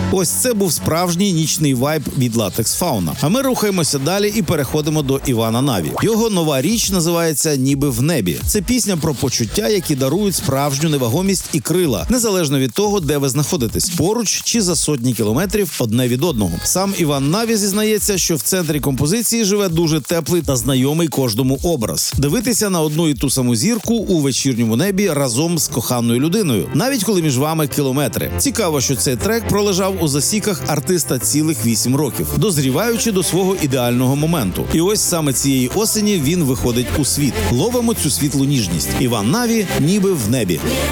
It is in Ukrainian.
Ось це був справжній нічний вайб від Latex Fauna. А ми рухаємося далі і переходимо до Івана Наві. Його нова річ називається «Ніби в небі». Це пісня про почуття, які дарують справжню невагомість і крила, незалежно від того, де ви знаходитесь, поруч чи за сотні кілометрів одне від одного. Сам Іван Наві зізнається, що в центрі композиції живе дуже теплий та знайомий кожному образ. Дивитися на одну і ту саму зірку у вечірньому небі разом з коханою людиною, навіть коли між вами кілометри. Цікаво, що цей трек пролежав у засіках артиста цілих 8 років, дозріваючи до свого ідеального моменту. І ось саме цієї осені він виходить у світ. Ловимо цю світлу ніжність. Іван Наві «Ніби в небі».